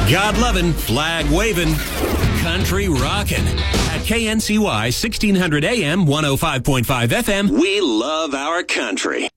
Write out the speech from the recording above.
God loving, flag waving, country rocking. At KNCY 1600 AM, 105.5 FM, we love our country.